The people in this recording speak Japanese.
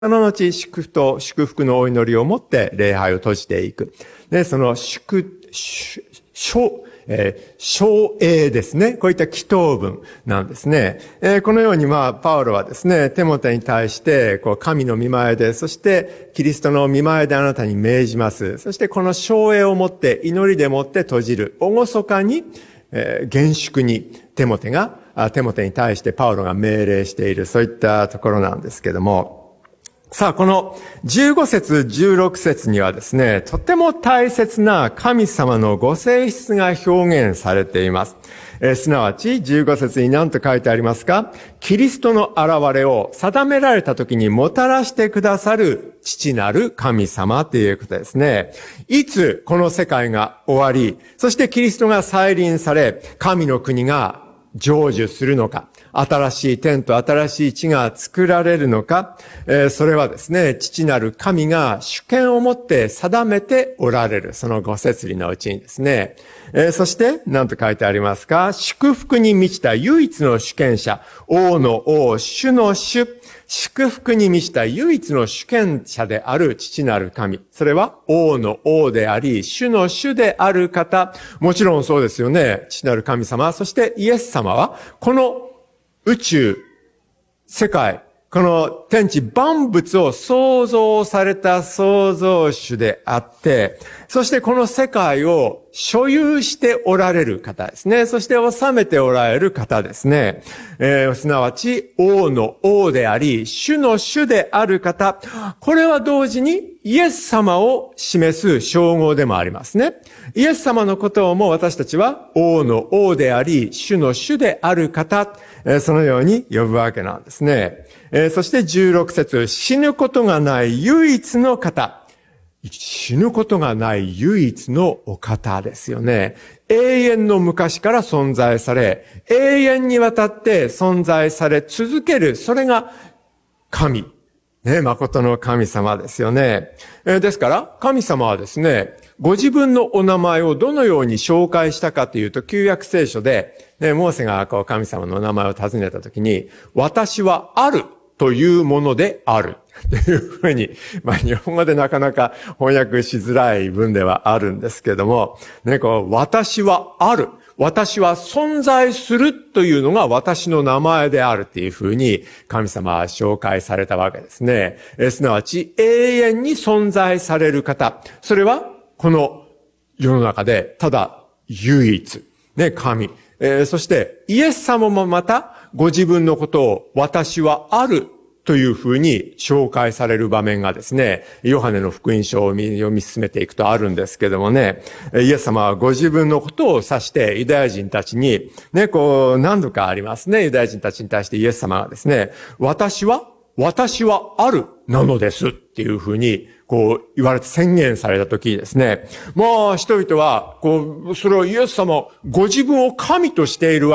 その後、祝福のお祈りをもって礼拝を閉じていく。で、その唱詠ですね。こういった祈祷文なんですね。このようにパウロはですね、テモテに対して、神の御前で、そしてキリストの御前であなたに命じます。そしてこの唱詠をもって、祈りでもって閉じる。厳かに、厳粛にテモテに対してパウロが命令している、そういったところなんですけども、さあ、この15節、16節にはですね、とても大切な神様のご性質が表現されています。すなわち、15節に何と書いてありますか？キリストの現れを定められた時にもたらしてくださる父なる神様ということですね。いつこの世界が終わり、そしてキリストが再臨され、神の国が成就するのか、新しい天と新しい地が作られるのか、それはですね、父なる神が主権を持って定めておられる、そのご摂理のうちにですね、そして何と書いてありますか？祝福に満ちた唯一の主権者、王の王、主の主、祝福に満ちた唯一の主権者である父なる神。それは王の王であり、主の主である方。もちろんそうですよね。父なる神様。そしてイエス様は、この宇宙、世界、この天地万物を創造された創造主であって、そしてこの世界を所有しておられる方ですね。そして治めておられる方ですね。すなわち王の王であり、主の主である方。これは同時にイエス様を示す称号でもありますね。イエス様のことをも私たちは王の王であり、主の主である方。そのように呼ぶわけなんですね。そして16節、死ぬことがない唯一の方。死ぬことがない唯一のお方ですよね。永遠の昔から存在され、永遠にわたって存在され続ける、それが神。ね、誠の神様ですよね。ですから、神様はですね、ご自分のお名前をどのように紹介したかというと、旧約聖書で、ね、モーセが神様のお名前を尋ねたときに、私はあるというものである。というふうに、日本語でなかなか翻訳しづらい文ではあるんですけども、ね、私はある。私は存在するというのが私の名前であるっていうふうに神様は紹介されたわけですね。すなわち永遠に存在される方。それはこの世の中でただ唯一、ね、神。そしてイエス様もまたご自分のことを私はあるというふうに紹介される場面がですね、ヨハネの福音書を読み進めていくとあるんですけどもね、イエス様はご自分のことを指してユダヤ人たちに、ね、何度かありますね、ユダヤ人たちに対してイエス様がですね、私はあるなのですっていうふうに、言われて宣言されたときにですね、人々は、それをイエス様、ご自分を神としているわ